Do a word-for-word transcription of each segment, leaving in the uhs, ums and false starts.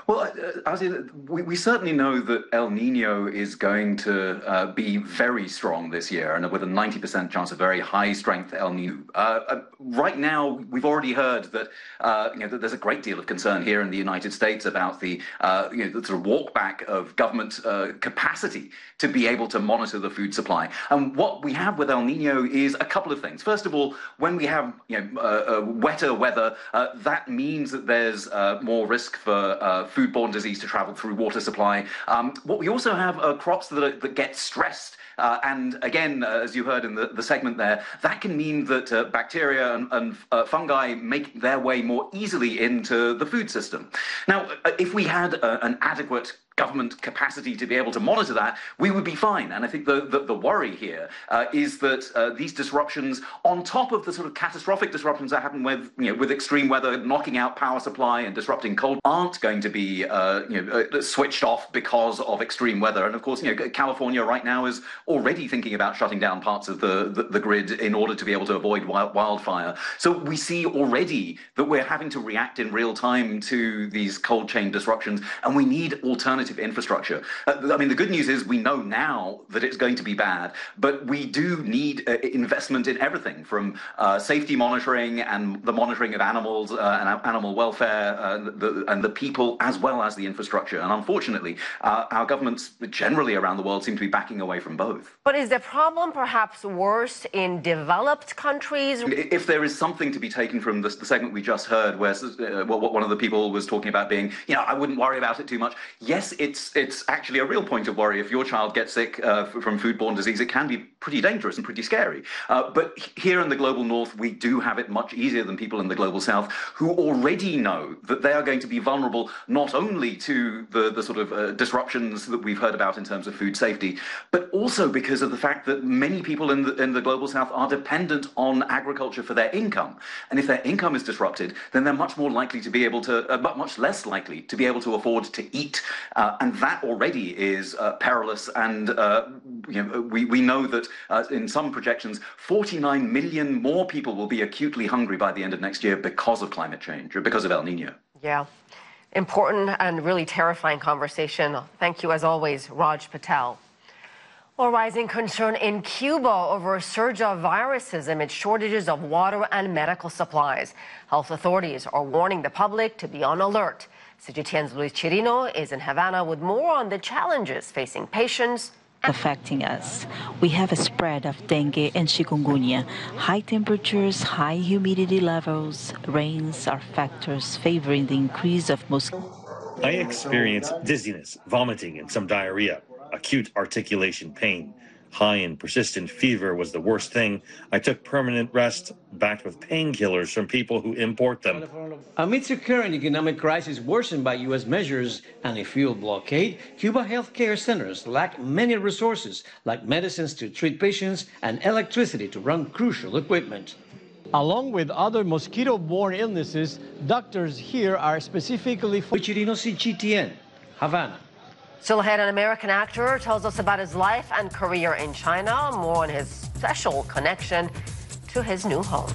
Well, uh, Ozzy, we, we certainly know that El Nino is going to uh, be very strong this year, and with a ninety percent chance of very high-strength El Nino. Uh, uh, right now, we've already heard that, uh, you know, that there's a great deal of concern here in the United States about the, uh, you know, the sort of walkback of government uh, capacity to be able to monitor the food supply. And what we have with El Nino is a couple of things. First of all, when we have, you know, uh, uh, wetter weather, uh, that means that there's uh, more risk for uh, foodborne disease to travel through water supply. Um, what we also have are crops that, are, that get stressed. Uh, and again, uh, as you heard in the, the segment there, that can mean that uh, bacteria and, and uh, fungi make their way more easily into the food system. Now, uh, if we had uh, an adequate government capacity to be able to monitor that, we would be fine. And I think the, the, the worry here uh, is that uh, these disruptions, on top of the sort of catastrophic disruptions that happen with, you know, with extreme weather knocking out power supply and disrupting cold, aren't going to be uh, you know, uh, switched off because of extreme weather. And of course, you know, California right now is already thinking about shutting down parts of the, the, the grid in order to be able to avoid wild, wildfire. So we see already that we're having to react in real time to these cold chain disruptions, and we need alternatives infrastructure. Uh, I mean, the good news is we know now that it's going to be bad, but we do need uh, investment in everything from uh, safety monitoring and the monitoring of animals uh, and animal welfare uh, the, and the people, as well as the infrastructure. And unfortunately, uh, our governments generally around the world seem to be backing away from both. But is the problem perhaps worse in developed countries? If there is something to be taken from this, the segment we just heard, where uh, what one of the people was talking about being, you know, I wouldn't worry about it too much. Yes, it's it's actually a real point of worry. If your child gets sick uh, from foodborne disease, it can be pretty dangerous and pretty scary. Uh, but here in the global north, we do have it much easier than people in the global south, who already know that they are going to be vulnerable not only to the, the sort of uh, disruptions that we've heard about in terms of food safety, but also because of the fact that many people in the, in the global south are dependent on agriculture for their income. And if their income is disrupted, then they're much more likely to be able to, uh, but much less likely to be able to afford to eat. Uh, and that already is uh, perilous. And uh, you know, we, we know that uh, in some projections, forty-nine million more people will be acutely hungry by the end of next year because of climate change, or because of El Nino. Yeah. Important and really terrifying conversation. Thank you, as always, Raj Patel. Well, rising concern in Cuba over a surge of viruses amid shortages of water and medical supplies. Health authorities are warning the public to be on alert. C G T N's Luis Chirino is in Havana with more on the challenges facing patients affecting us. We have a spread of dengue and chikungunya. High temperatures, high humidity levels, rains are factors favoring the increase of mosquito. I experienced dizziness, vomiting, and some diarrhea. Acute articulation pain. High and persistent fever was the worst thing. I took permanent rest, backed with painkillers from people who import them. Amidst the current economic crisis worsened by U S measures and a fuel blockade, Cuba healthcare centers lack many resources, like medicines to treat patients and electricity to run crucial equipment. Along with other mosquito-borne illnesses, doctors here are specifically for Chirino, C G T N, Havana. Still ahead, an American actor tells us about his life and career in China, more on his special connection to his new home.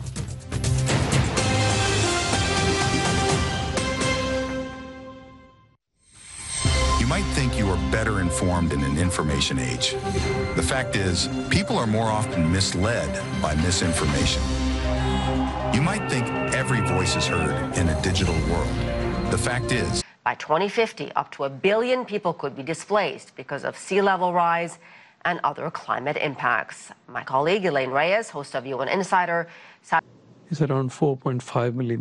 You might think you are better informed in an information age. The fact is, people are more often misled by misinformation. You might think every voice is heard in a digital world. The fact is, by twenty fifty, up to a billion people could be displaced because of sea level rise and other climate impacts. My colleague Elaine Reyes, host of U N Insider, is around four point five million.